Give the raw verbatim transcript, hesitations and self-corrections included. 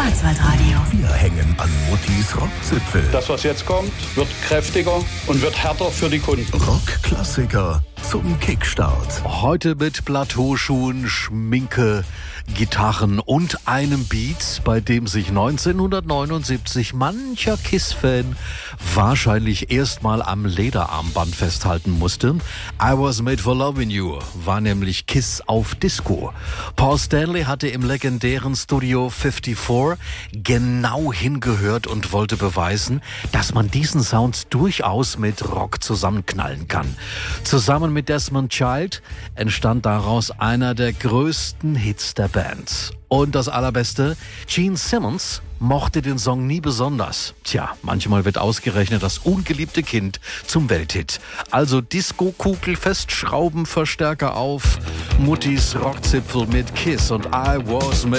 Schwarzwaldradio. Wir hängen an Muttis Rockzipfel. Das, was jetzt kommt, wird kräftiger und wird härter für die Kunden. Rockklassiker zum Kickstart. Heute mit Plateauschuhen, Schminke, Gitarren und einem Beat, bei dem sich neunzehnhundertneunundsiebzig mancher Kiss-Fan wahrscheinlich erstmal am Lederarmband festhalten musste. I Was Made for Loving You war nämlich Kiss auf Disco. Paul Stanley hatte im legendären Studio fünfundfünfzig genau hingehört und wollte beweisen, dass man diesen Sound durchaus mit Rock zusammenknallen kann. Zusammen mit Desmond Child entstand daraus einer der größten Hits der Band. Und das Allerbeste, Gene Simmons mochte den Song nie besonders. Tja, manchmal wird ausgerechnet das ungeliebte Kind zum Welthit. Also Disco-Kugel festschrauben, Verstärker auf, Muttis Rockzipfel mit Kiss und I Was Made